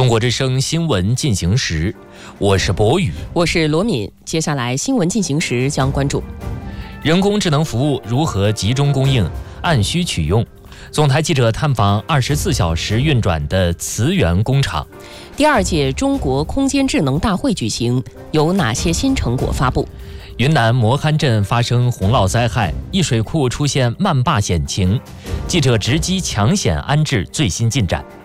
中国之声新闻进行时，我是博宇， 我是罗敏。接下来新闻进行时将关注： 人工智能服务如何集中供应、按需取用？总台记者探访24小时运转的磁源工厂。 第2届中国空间智能大会举行，有哪些新成果发布？ 云南磨憨镇发生洪涝灾害，一水库出现漫坝险情，记者直击抢险安置最新进展。